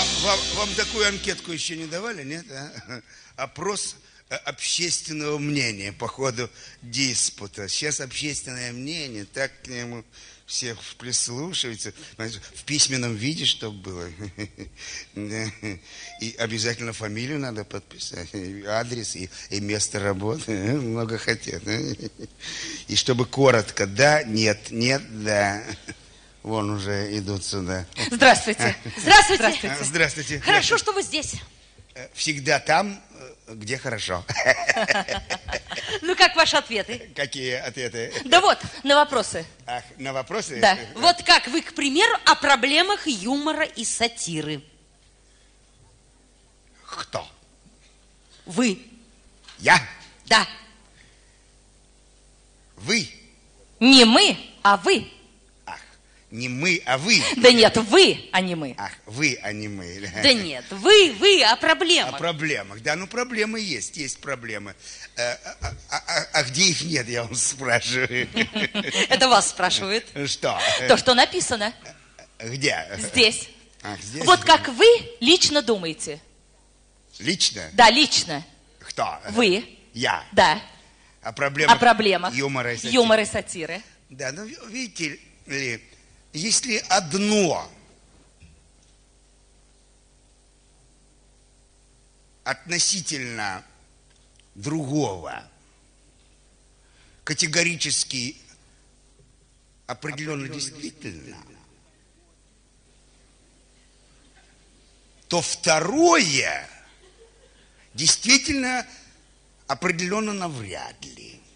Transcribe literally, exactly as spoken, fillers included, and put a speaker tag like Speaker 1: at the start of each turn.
Speaker 1: Вам, вам такую анкетку еще не давали, нет? А? Опрос общественного мнения по ходу диспута. Сейчас общественное мнение, так к нему все прислушиваются. В письменном виде, чтобы было. И обязательно фамилию надо подписать, адрес и, и место работы. Много хотят. И чтобы коротко: да, нет, нет, да. Вон уже идут сюда.
Speaker 2: Здравствуйте.
Speaker 3: Здравствуйте.
Speaker 1: Здравствуйте. Здравствуйте.
Speaker 3: Хорошо, что вы здесь.
Speaker 1: Всегда там, где хорошо.
Speaker 3: Ну, как ваши ответы?
Speaker 1: Какие ответы?
Speaker 2: Да вот, на вопросы.
Speaker 1: Ах, на вопросы?
Speaker 2: Да.
Speaker 3: Вот как вы, к примеру, о проблемах юмора и сатиры.
Speaker 1: Кто?
Speaker 3: Вы.
Speaker 1: Я?
Speaker 3: Да.
Speaker 1: Вы?
Speaker 2: Не мы, а вы.
Speaker 1: Ах, не мы, а вы.
Speaker 2: Да нет, вы, а не мы.
Speaker 1: Ах, вы, а не мы.
Speaker 3: Да нет, вы, вы о
Speaker 1: О
Speaker 3: проблемах.
Speaker 1: проблемах. Да, ну проблемы есть, есть проблемы. А, а, а, а где их нет, я вам спрашиваю.
Speaker 3: Это вас спрашивают.
Speaker 1: Что?
Speaker 2: То, что написано
Speaker 1: Где?
Speaker 2: здесь.
Speaker 1: Ах, здесь?
Speaker 2: Вот как вы лично думаете.
Speaker 1: Лично?
Speaker 2: Да, лично.
Speaker 1: Кто?
Speaker 2: Вы.
Speaker 1: Я.
Speaker 2: Да.
Speaker 1: О проблемах,
Speaker 2: О проблемах
Speaker 1: юмора и сатиры.
Speaker 2: юмора и сатиры.
Speaker 1: Да, ну видите ли, если одно относительно другого категорически определенно действительно, то второе действительно определенно навряд ли.